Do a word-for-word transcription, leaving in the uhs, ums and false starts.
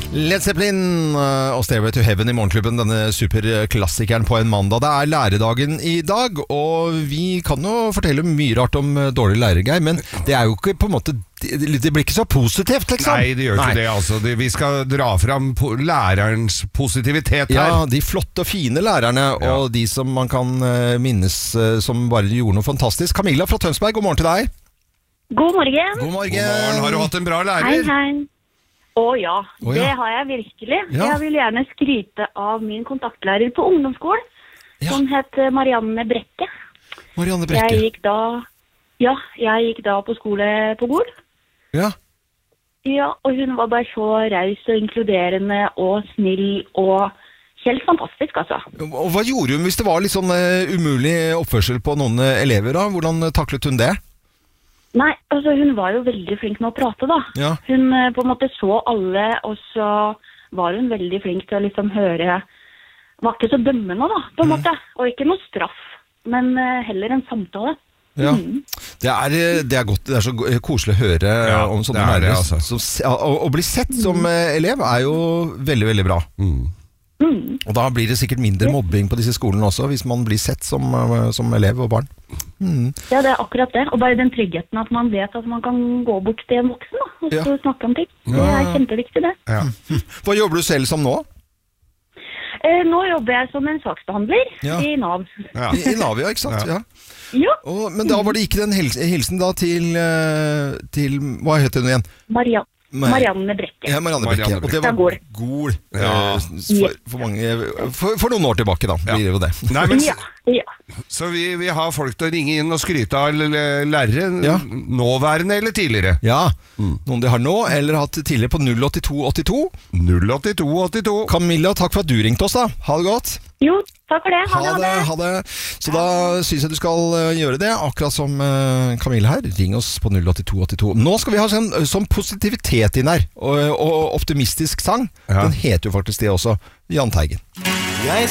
Led Zeppelin og Stairway to Heaven i Morgenklubben, denne superklassikeren på en mandag. Det er læredagen i dag, og vi kan jo fortelle mye rart om dårlig lærer, men det er jo ikke på en måte, det blir ikke så positivt, liksom. Nei, det gjør ikke Nei. det, altså. Vi skal dra fram lærerens positivitet her. Ja, de flotte og fine lærerne, og ja. de som man kan minnes som bare gjorde noe fantastisk. Camilla fra Tønsberg, god morgen til deg. God morgen. God morgen. God morgen. Har du hatt en bra lærer? Hei, hei. Å ja, oh, ja, det har jeg virkelig. Ja. Jeg vil gjerne skryte av min kontaktlærer på ungdomsskolen, ja. som het Marianne Brekke. Marianne Brekke. Jeg gikk da, ja, jeg gikk da på skole på Gol. Ja. Ja, og hun var bare så raus og inkluderende og snill og helt fantastisk, altså. Og hva gjorde hun hvis det var litt sånn uh, umulig oppførsel på noen uh, elever da? Hvordan taklet hun det? Nei, altså hun var jo veldig flink med å prate da. Ja. Hun uh, på en måte så alle, og så var hun veldig flink til å liksom høre, var ikke så dømmende da, på en mm. måte. Og ikke noe straff, men uh, heller en samtale. Ja, mm. det, er, det er godt, det er så koselig å høre ja, om sånne lærere. Altså. Å, å bli sett som uh, elev er jo veldig, veldig bra. Mm. Mm. Og da blir det sikkert mindre mobbing på disse skolene også, hvis man blir sett som, som elev og barn. Mm. Ja, det er akkurat det. Og bare den tryggheten at man vet at man kan gå bort til en voksen da, og ja. snakke om ting. Det er kjempeviktig det. Ja. Hva jobber du selv som nå? Eh, nå jobber jeg som en saksbehandler ja. i Nav. Ja. I, I Nav, ja, ikke sant? Ja. Ja. Og, men da var det ikke den hils hilsen da til, til hva heter hun igjen? Maria. Marianne Brekke. Ja, Marianne Brekke. Og det var Gol. Ja. For, for, mange, for, for noen år tilbake da, blir det jo det. Nei, men, ja, ja. Så vi, vi har folk til å ringe inn og skryte av lærere, ja. nåværende eller tidligere? Ja, mm. noen de har nå, eller hatt tidligere på null åtte to åtte to. null åtte to åtte to. Camilla, takk for at du ringte oss da. Ha det godt. Jo, takk for det. Ha, ha, det, ha det. Så da synes jeg du skal uh, gjøre det, akkurat som uh, Camilla her. Ring oss på null åtte to åtte to. Nå skal vi ha sånn, sånn positivitet inn her, og, og optimistisk sang. Ja. Den heter jo faktisk det også. Jahn Teigen. Jeg